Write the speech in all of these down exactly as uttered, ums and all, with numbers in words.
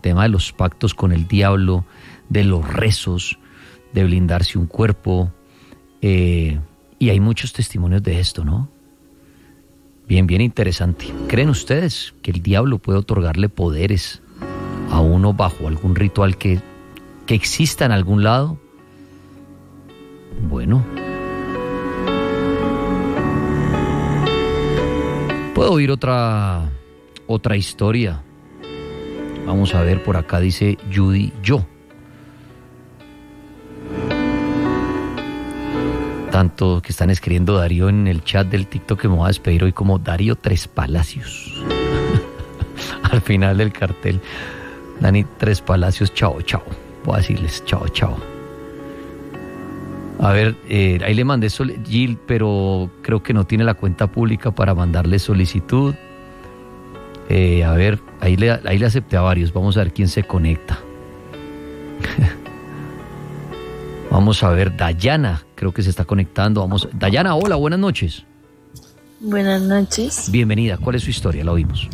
tema de los pactos con el diablo, de los rezos, de blindarse un cuerpo, eh, y hay muchos testimonios de esto, ¿no? Bien, bien interesante. ¿Creen ustedes que el diablo puede otorgarle poderes a uno bajo algún ritual que, que exista en algún lado? Bueno, puedo oír otra, otra historia. Vamos a ver, por acá dice Judy Yo. Tanto que están escribiendo Darío en el chat del TikTok que me voy a despedir hoy como Darío Tres Palacios. Al final del cartel, Dani Tres Palacios, chao, chao. Voy a decirles chao, chao. A ver, eh, ahí le mandé sol- Gil, pero creo que no tiene la cuenta pública para mandarle solicitud. Eh, a ver, ahí le, ahí le acepté a varios. Vamos a ver quién se conecta. Vamos a ver, Dayana, creo que se está conectando. Vamos, Dayana, hola, buenas noches. Buenas noches. Bienvenida, ¿cuál es su historia? La oímos.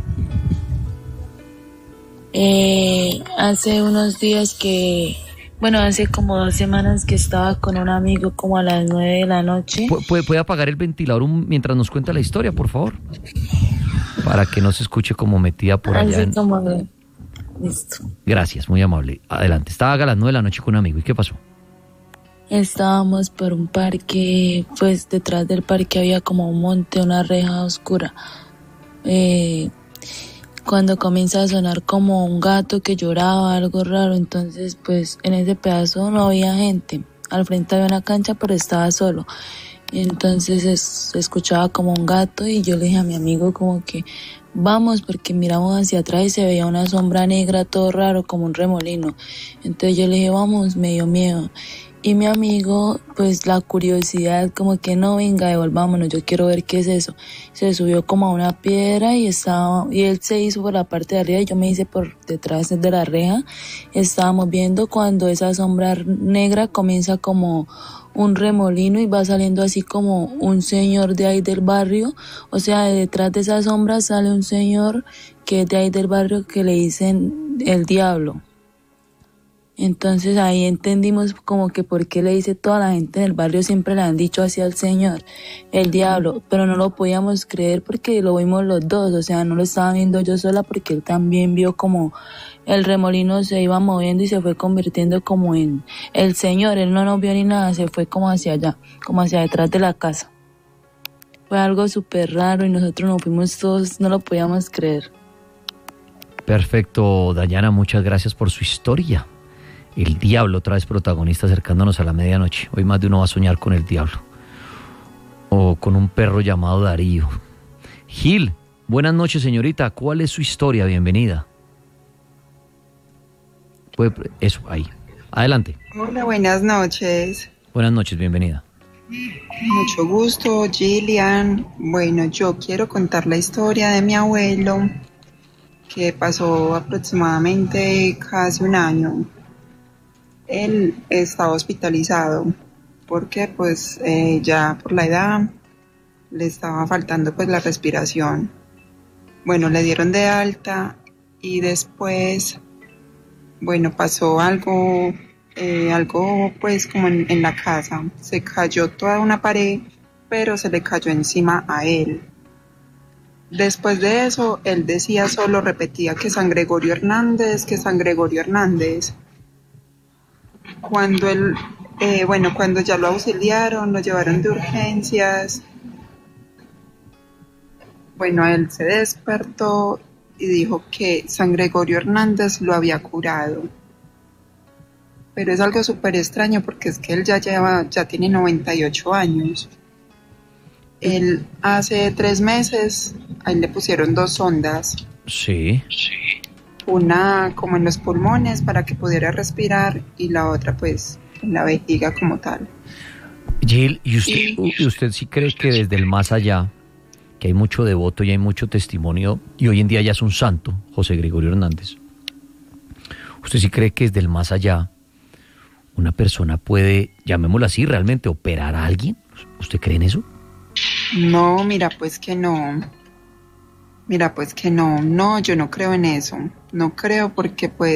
Eh, hace unos días que, bueno, hace como dos semanas que estaba con un amigo como a las nueve de la noche. ¿Pu- ¿Puede, puede apagar el ventilador un- mientras nos cuenta la historia, por favor? Para que no se escuche como metida por allá. Hace En... como de... Listo. Gracias, muy amable. Adelante, estaba a las nueve de la noche con un amigo. ¿Y qué pasó? Estábamos por un parque, pues detrás del parque había como un monte, una reja oscura. Eh, cuando comienza a sonar como un gato que lloraba, algo raro, entonces pues en ese pedazo no había gente. Al frente había una cancha, pero estaba solo. Entonces es, se escuchaba como un gato y yo le dije a mi amigo como que vamos, porque miramos hacia atrás y se veía una sombra negra, todo raro, como un remolino. Entonces yo le dije vamos, me dio miedo. Y mi amigo, pues la curiosidad, como que no, venga, devolvámonos, yo quiero ver qué es eso. Se subió como a una piedra y estaba, y él se hizo por la parte de arriba y yo me hice por detrás de la reja. Estábamos viendo cuando esa sombra negra comienza como un remolino y va saliendo así como un señor de ahí del barrio. O sea, de detrás de esa sombra sale un señor que es de ahí del barrio que le dicen el diablo. Entonces ahí entendimos como que por qué le dice toda la gente en el barrio, siempre le han dicho así al señor, el diablo, pero no lo podíamos creer porque lo vimos los dos, o sea, no lo estaba viendo yo sola porque él también vio como el remolino se iba moviendo y se fue convirtiendo como en el señor, él no nos vio ni nada, se fue como hacia allá, como hacia detrás de la casa. Fue algo súper raro y nosotros nos fuimos todos, no lo podíamos creer. Perfecto, Dayana, muchas gracias por su historia. El diablo, otra vez protagonista, acercándonos a la medianoche. Hoy más de uno va a soñar con el diablo. O con un perro llamado Darío. Gil, buenas noches, señorita. ¿Cuál es su historia? Bienvenida. Puede- Eso, ahí. Adelante. Hola, buenas noches. Buenas noches, bienvenida. Mucho gusto, Gillian. Bueno, yo quiero contar la historia de mi abuelo, que pasó aproximadamente casi un año. Él estaba hospitalizado porque pues eh, ya por la edad le estaba faltando pues la respiración. Bueno, le dieron de alta y después, bueno, pasó algo, eh, algo pues como en, en la casa. Se cayó toda una pared, pero se le cayó encima a él. Después de eso, él decía, solo repetía que San Gregorio Hernández, que San Gregorio Hernández. Cuando él, eh, bueno, cuando ya lo auxiliaron, lo llevaron de urgencias, bueno, él se despertó y dijo que San Gregorio Hernández lo había curado. Pero es algo súper extraño porque es que él ya lleva, ya tiene noventa y ocho años. Él hace tres meses, a él le pusieron dos sondas. Sí. Una como en los pulmones para que pudiera respirar y la otra pues en la vejiga como tal. Gil, ¿y usted, y usted sí cree que desde el más allá, que hay mucho devoto y hay mucho testimonio, y hoy en día ya es un santo, José Gregorio Hernández, usted sí cree que desde el más allá una persona puede, llamémoslo así, realmente operar a alguien? ¿Usted cree en eso? No, mira pues que no. Mira pues que no, no, yo no creo en eso. No creo porque pues